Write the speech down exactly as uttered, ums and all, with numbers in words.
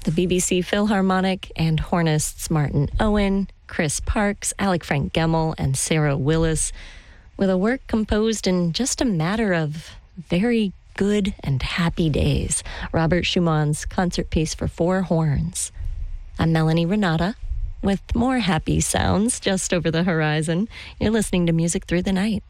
the B B C Philharmonic and hornists Martin Owen, Chris Parks, Alec Frank Gemmel, and Sarah Willis, with a work composed in just a matter of very good and happy days, Robert Schumann's concert piece for four horns. I'm Melanie Renata, with more happy sounds just over the horizon. You're listening to Music Through the Night.